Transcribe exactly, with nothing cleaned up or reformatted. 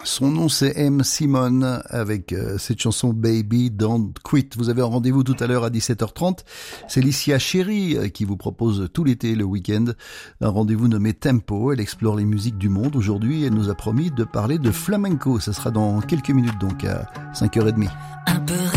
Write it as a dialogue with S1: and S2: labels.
S1: Son nom c'est M. Simon avec euh, cette chanson Baby Don't Quit. Vous avez un rendez-vous tout à l'heure à dix-sept heures trente. C'est Licia Chéri euh, qui vous propose tout l'été, le week-end, un rendez-vous nommé Tempo. Elle explore les musiques du monde. Aujourd'hui, elle nous a promis de parler de flamenco. Ça sera dans quelques minutes, donc à cinq heures trente.
S2: Un peu